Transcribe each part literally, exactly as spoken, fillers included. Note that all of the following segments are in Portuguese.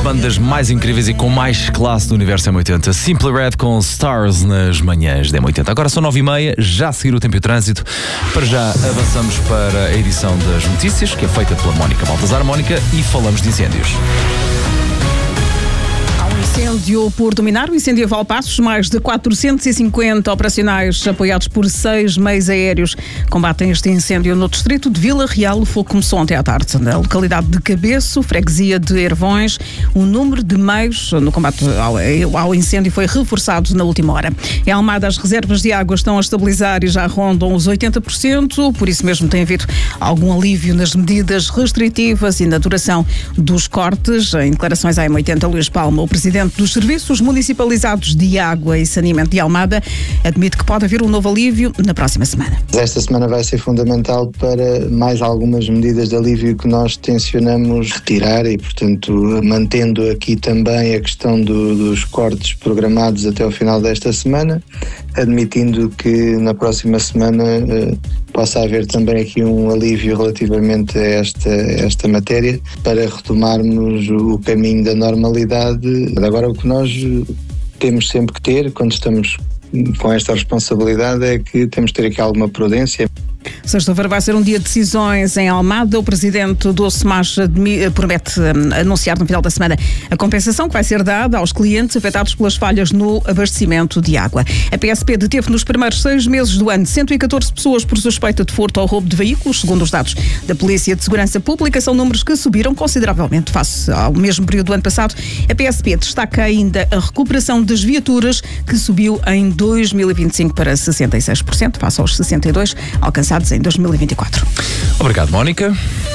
bandas mais incríveis e com mais classe do universo M oitenta. Simply Red com Stars nas manhãs da M oitenta. Agora são nove e meia, já a seguir o tempo e o trânsito. Para já avançamos para a edição das notícias, que é feita pela Mónica Baltazar. Mónica, e falamos de incêndios. Incêndio por dominar, o incêndio a Valpaços, mais de quatrocentos e cinquenta operacionais apoiados por seis meios aéreos combatem este incêndio no distrito de Vila Real. O fogo começou ontem à tarde na localidade de Cabeço, freguesia de Hervões. O número de meios no combate ao, ao incêndio foi reforçado na última hora. Em Almada, as reservas de água estão a estabilizar e já rondam os oitenta por cento, por isso mesmo tem havido algum alívio nas medidas restritivas e na duração dos cortes. Em declarações à M oitenta, Luís Palma, o presidente dos Serviços Municipalizados de Água e Saneamento de Almada, admite que pode haver um novo alívio na próxima semana. Esta semana vai ser fundamental para mais algumas medidas de alívio que nós tencionamos retirar e, portanto, mantendo aqui também a questão do, dos cortes programados até o final desta semana, admitindo que na próxima semana eh, possa haver também aqui um alívio relativamente a esta, a esta matéria para retomarmos o caminho da normalidade. Agora, o que nós temos sempre que ter quando estamos com esta responsabilidade é que temos que ter aqui alguma prudência. Sexta-feira vai ser um dia de decisões em Almada. O presidente do SEMAS promete anunciar no final da semana a compensação que vai ser dada aos clientes afetados pelas falhas no abastecimento de água. A P S P deteve nos primeiros seis meses do ano cento e catorze pessoas por suspeita de furto ou roubo de veículos. Segundo os dados da Polícia de Segurança Pública, são números que subiram consideravelmente face ao mesmo período do ano passado. A P S P destaca ainda a recuperação das viaturas, que subiu em dois mil e vinte e cinco para sessenta e seis por cento, face aos sessenta e dois por cento alcançados em dois mil e vinte e quatro. Obrigado, Mónica.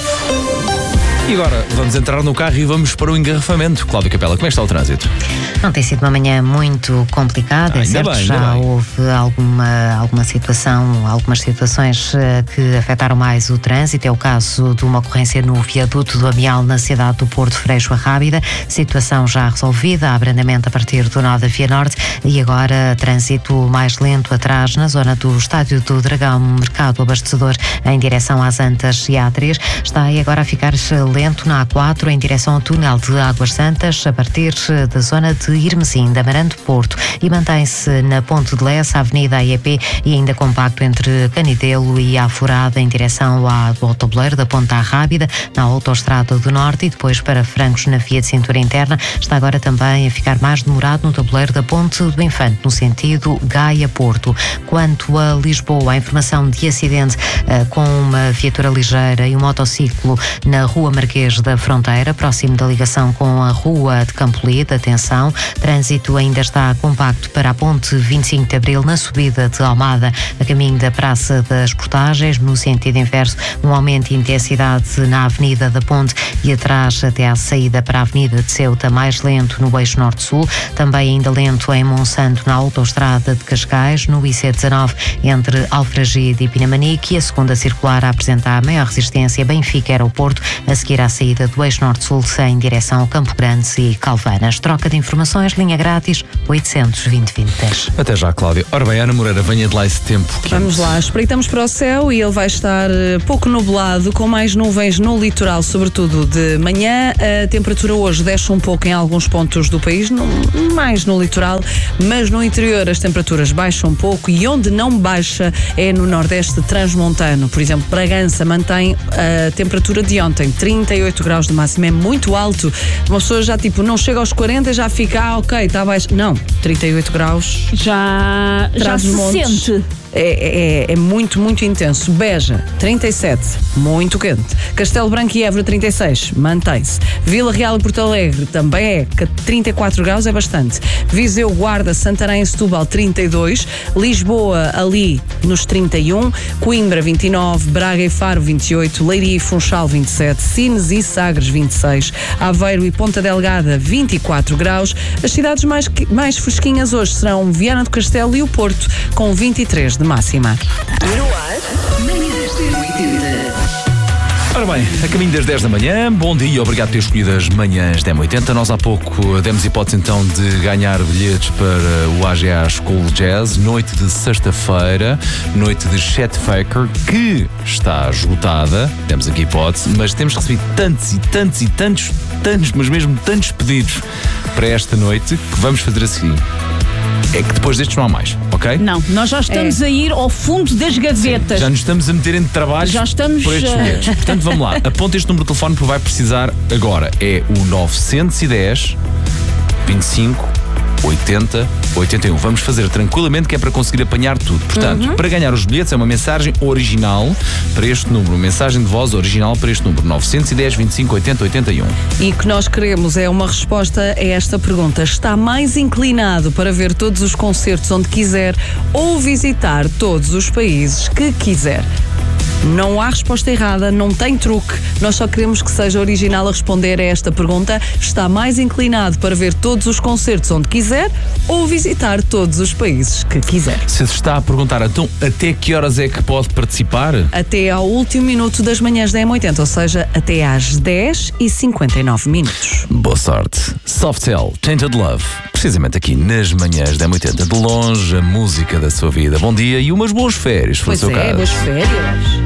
E agora vamos entrar no carro e vamos para o engarrafamento. Cláudia Capela, como é que está o trânsito? Não tem sido uma manhã muito complicada, ah, é certo, bem, já houve alguma, alguma situação, algumas situações uh, que afetaram mais o trânsito. É o caso de uma ocorrência no viaduto do Amial na cidade do Porto, Freixo a Rábida, situação já resolvida, abrandamento a partir do nó da Via Norte e agora trânsito mais lento atrás na zona do Estádio do Dragão, mercado abastecedor em direção às Antas e A três, está aí agora a ficar lento na A quatro em direção ao túnel de Águas Santas a partir da zona de Irmesinde, da Amarante Porto, e mantém-se na Ponte de Lessa, Avenida A E P e ainda compacto entre Canidelo e a Furada em direção ao tabuleiro da Ponta Rábida na Autoestrada do Norte e depois para Francos na via de cintura interna. Está agora também a ficar mais demorado no tabuleiro da Ponte do Infante no sentido Gaia-Porto. Quanto a Lisboa, a informação de acidente uh, com uma viatura ligeira e um motociclo na Rua Marquês da Fronteira, próximo da ligação com a Rua de Campolide. Atenção, trânsito ainda está compacto para a Ponte vinte e cinco de Abril na subida de Almada a caminho da Praça das Portagens, no sentido inverso, um aumento de intensidade na Avenida da Ponte e atrás até à saída para a Avenida de Ceuta, mais lento no eixo norte-sul, também ainda lento em Monsanto na autoestrada de Cascais, no I C dezanove entre Alfragide e Pinamanique, e a segunda circular a apresentar maior resistência Benfica-Aeroporto, a seguir à saída do eixo norte-sul em direção ao Campo Grande e Calvanas. Troca de informações, linha grátis oitocentos e vinte, vinte, dez. Até já, Cláudia. Ora bem, Ana Moreira, venha de lá esse tempo quente. Vamos lá, espreitamos para o céu e ele vai estar pouco nublado, com mais nuvens no litoral, sobretudo de manhã. A temperatura hoje desce um pouco em alguns pontos do país, no, mais no litoral, mas no interior as temperaturas baixam um pouco e onde não baixa é no nordeste transmontano. Por exemplo, Bragança mantém a temperatura de ontem, trinta e oito graus de máximo, é muito alto. Uma pessoa já tipo não chega aos quarenta e já fica, ah, ok, está baixo. Não, trinta e oito graus Já, já se sente. É, é, é muito, muito intenso. Beja, trinta e sete, muito quente. Castelo Branco e Évora, trinta e seis, mantém-se. Vila Real e Porto Alegre também é, trinta e quatro graus é bastante. Viseu, Guarda, Santarém e Setúbal, trinta e dois. Lisboa, ali, nos trinta e um. Coimbra, vinte e nove. Braga e Faro, vinte e oito. Leiria e Funchal, vinte e sete. Sines e Sagres, vinte e seis. Aveiro e Ponta Delgada, vinte e quatro graus. As cidades mais, mais fresquinhas hoje serão Viana do Castelo e o Porto, com vinte e três de máxima. Ora bem, a caminho das dez da manhã, bom dia, obrigado por ter escolhido as manhãs da M oitenta. Nós há pouco demos hipótese então de ganhar bilhetes para o A G A School Jazz, noite de sexta-feira, noite de Chet Faker, que está esgotada, temos aqui hipótese, mas temos recebido tantos e tantos e tantos tantos, mas mesmo tantos pedidos para esta noite que vamos fazer assim. É que depois destes não há mais, ok? Não, nós já estamos é. a ir ao fundo das gavetas. Sim, já nos estamos a meter em trabalhos já estamos, por estes meses. Portanto, vamos lá. Aponta este número de telefone porque vai precisar agora. É o nove um zero, vinte e cinco, oitenta, oitenta e um. Vamos fazer tranquilamente, que é para conseguir apanhar tudo. Portanto, uhum. para ganhar os bilhetes é uma mensagem original para este número, uma mensagem de voz original para este número, nove um zero, vinte e cinco, oitenta, oitenta e um. E que nós queremos é uma resposta a esta pergunta. Está mais inclinado para ver todos os concertos onde quiser ou visitar todos os países que quiser? Não há resposta errada, não tem truque. Nós só queremos que seja original a responder a esta pergunta. Está mais inclinado para ver todos os concertos onde quiser ou visitar todos os países que quiser? Se está a perguntar, então, até que horas é que pode participar? Até ao último minuto das manhãs da M oitenta, ou seja, até às dez e cinquenta e nove minutos. Boa sorte. Softel, Tainted Love. Precisamente aqui nas manhãs da M oitenta. De longe, a música da sua vida. Bom dia e umas boas férias. Pois é, boas férias.